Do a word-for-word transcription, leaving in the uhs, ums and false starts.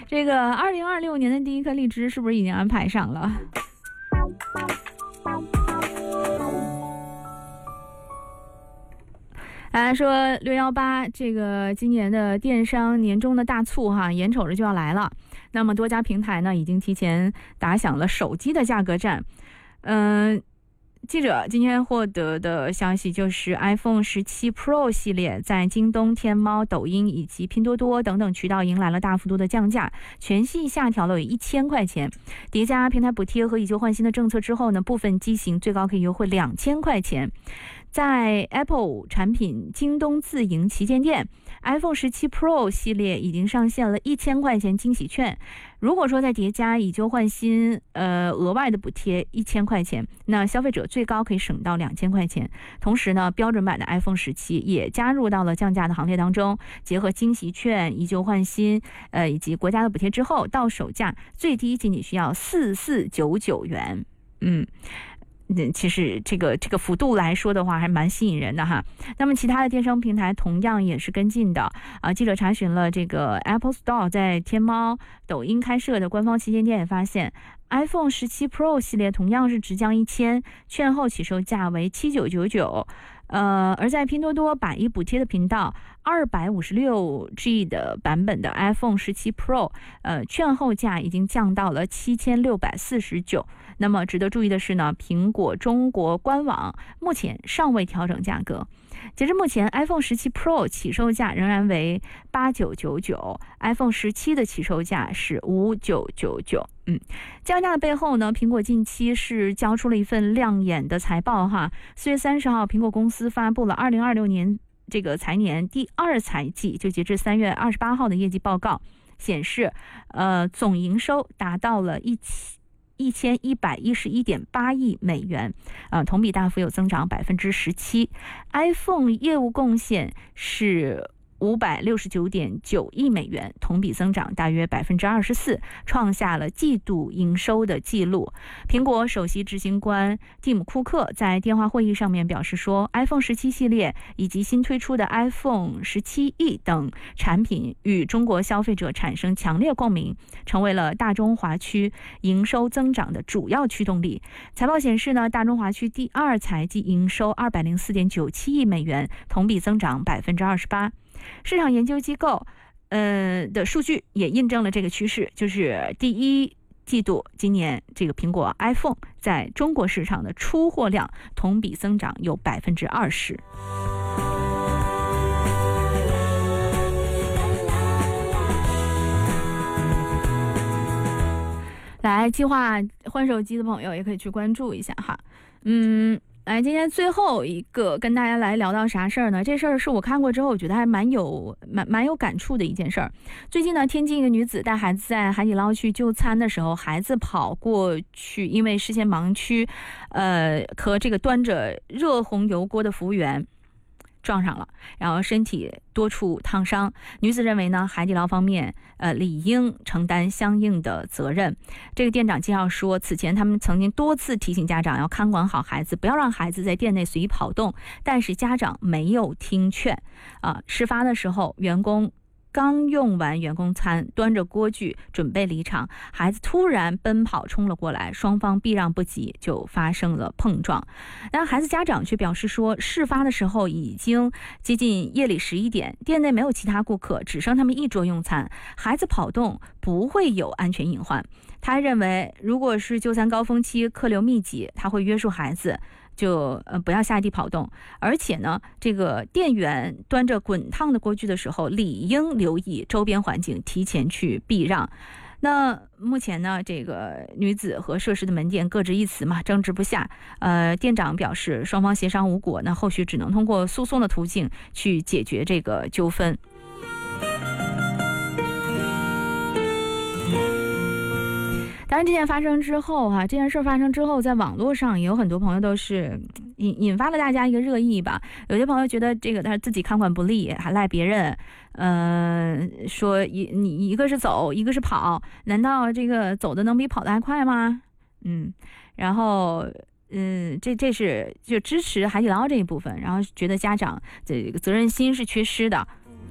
这个二零二六年的第一颗荔枝是不是已经安排上了？来说六一八这个今年的电商年终的大促哈，眼瞅着就要来了。那么多家平台呢已经提前打响了手机的价格战。嗯、呃，记者今天获得的消息就是 iPhone 十七 Pro 系列在京东、天猫、抖音以及拼多多等等渠道迎来了大幅度的降价，全系下调了有一千块钱。叠加平台补贴和以旧换新的政策之后呢，部分机型最高可以优惠两千块钱。在 Apple 产品京东自营旗舰店 iPhone 十七 Pro 系列已经上线了一千块钱惊喜券，如果说再叠加以旧换新呃额外的补贴一千块钱，那消费者最高可以省到两千块钱。同时呢，标准版的 iPhone 十七也加入到了降价的行列当中，结合惊喜券、以旧换新呃以及国家的补贴之后，到手价最低仅仅需要四四九九元。嗯。嗯，其实这个这个幅度来说的话，还蛮吸引人的哈。那么其他的电商平台同样也是跟进的啊。记者查询了这个 Apple Store 在天猫、抖音开设的官方旗舰店，也发现 iPhone 十七 Pro 系列同样是直降一千，券后起售价为七九九九。呃，而在拼多多百亿补贴的频道，二百五十六 G 的版本的 iPhone 十七 Pro， 呃，券后价已经降到了七千六百四十九。那么值得注意的是呢，苹果中国官网目前尚未调整价格。截至目前 iPhone 十七 Pro 起售价仍然为八九九九， iPhone 十七的起售价是五九九九。嗯，降价的背后呢，苹果近期是交出了一份亮眼的财报哈。四月三十号，苹果公司发布了二零二六年这个财年第二财季，就截至三月二十八号的业绩报告显示，呃，总营收达到了一千。一千一百一十一点八亿美元，呃，同比大幅有增长百分之十七。iPhone 业务贡献是五百六十九点九亿美元，同比增长大约百分之二十四，创下了季度营收的记录。苹果首席执行官蒂姆·库克在电话会议上面表示说 ，iPhone 十七系列以及新推出的 iPhone 十七 E 等产品与中国消费者产生强烈共鸣，成为了大中华区营收增长的主要驱动力。财报显示呢，大中华区第二财季营收二百零四点九七亿美元，同比增长百分之二十八。市场研究机构呃的数据也印证了这个趋势，就是第一季度今年这个苹果 iPhone 在中国市场的出货量同比增长有百分之二十。来，计划换手机的朋友也可以去关注一下哈。嗯。来，今天最后一个跟大家来聊到啥事儿呢？这事儿是我看过之后，我觉得还蛮有蛮蛮有感触的一件事儿。最近呢，天津一个女子带孩子在海底捞去就餐的时候，孩子跑过去，因为视线盲区，呃，和这个端着热红油锅的服务员撞上了，然后身体多处烫伤。女子认为呢，海底捞方面呃理应承担相应的责任。这个店长介绍说，此前他们曾经多次提醒家长要看管好孩子，不要让孩子在店内随意跑动，但是家长没有听劝啊。事发的时候，员工刚用完员工餐，端着锅具准备离场，孩子突然奔跑冲了过来，双方避让不及，就发生了碰撞。但孩子家长却表示说，事发的时候已经接近夜里十一点，店内没有其他顾客，只剩他们一桌用餐，孩子跑动不会有安全隐患。他还认为，如果是就餐高峰期客流密集，他会约束孩子就呃不要下地跑动，而且呢，这个店员端着滚烫的锅具的时候，理应留意周边环境，提前去避让。那目前呢，这个女子和涉事的门店各执一词嘛，争执不下。呃，店长表示双方协商无果，那后续只能通过诉讼的途径去解决这个纠纷。当然，这件发生之后哈、啊，这件事发生之后，在网络上也有很多朋友都是引引发了大家一个热议吧。有些朋友觉得这个他自己看管不力，还赖别人，呃，说一你一个是走，一个是跑，难道这个走的能比跑的还快吗？嗯，然后。嗯，这这是就支持海底捞这一部分，然后觉得家长这个责任心是缺失的。